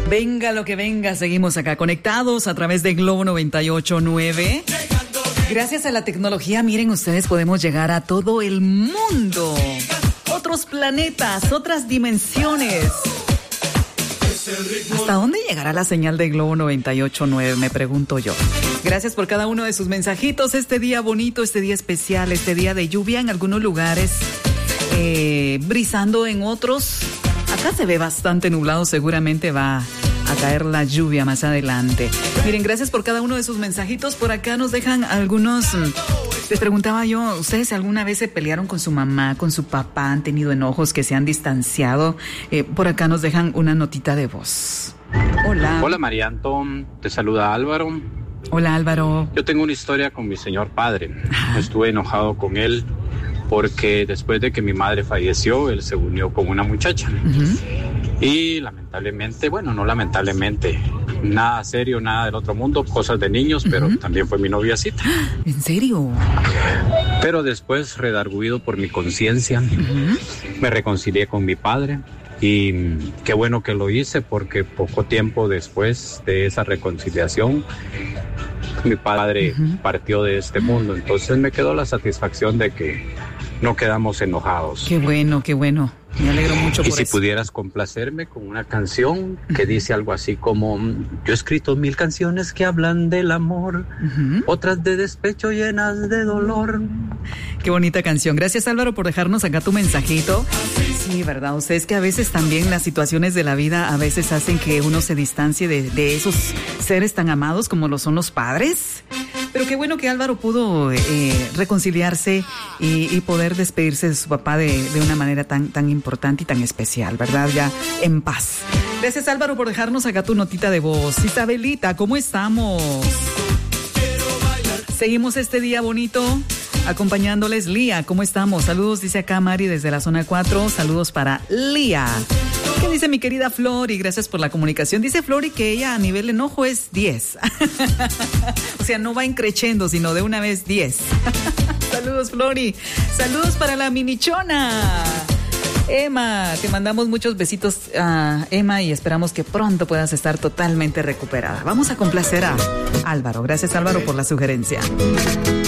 Venga lo que venga, seguimos acá conectados a través de Globo 98.9. Gracias a la tecnología, miren ustedes, podemos llegar a todo el mundo. Otros planetas, otras dimensiones. ¿Hasta dónde llegará la señal de Globo 98.9? Me pregunto yo. Gracias por cada uno de sus mensajitos. Este día bonito, este día especial, este día de lluvia en algunos lugares, brisando en otros. Acá se ve bastante nublado, seguramente va a caer la lluvia más adelante. Miren, gracias por cada uno de sus mensajitos. Por acá nos dejan algunos. Les preguntaba yo, ¿ustedes alguna vez se pelearon con su mamá, con su papá? ¿Han tenido enojos que se han distanciado? Por acá nos dejan una notita de voz. Hola. Hola, María Antón. Te saluda Álvaro. Hola, Álvaro. Yo tengo una historia con mi señor padre. Estuve enojado con él porque después de que mi madre falleció, él se unió con una muchacha. Y lamentablemente, bueno, no lamentablemente, nada serio, nada del otro mundo, cosas de niños, pero también fue mi noviacita. ¿En serio? Pero después, redarguido por mi conciencia, me reconcilié con mi padre. Y qué bueno que lo hice, porque poco tiempo después de esa reconciliación, mi padre partió de este mundo. Entonces me quedó la satisfacción de que no quedamos enojados. Qué bueno, qué bueno. Me alegro mucho por eso. Y si pudieras complacerme con una canción que dice algo así como: yo he escrito 1000 canciones que hablan del amor, otras de despecho llenas de dolor. Qué bonita canción. Gracias, Álvaro, por dejarnos acá tu mensajito. Sí, verdad. Ustedes que a veces también las situaciones de la vida a veces hacen que uno se distancie de esos seres tan amados como lo son los padres. Pero qué bueno que Álvaro pudo reconciliarse y poder despedirse de su papá de una manera tan importante y tan especial, ¿verdad? Ya en paz. Gracias, Álvaro, por dejarnos acá tu notita de voz. Isabelita, ¿cómo estamos? Seguimos este día bonito acompañándoles. Lía, ¿cómo estamos? Saludos, dice acá Mari desde la zona 4. Saludos para Lía. ¿Qué dice mi querida Flori? Gracias por la comunicación. Dice Flori que ella a nivel enojo es 10. O sea, no va increciendo, sino de una vez 10. Saludos, Flori. Saludos para la minichona. Emma, te mandamos muchos besitos a Emma y esperamos que pronto puedas estar totalmente recuperada. Vamos a complacer a Álvaro. Gracias, Álvaro, por la sugerencia.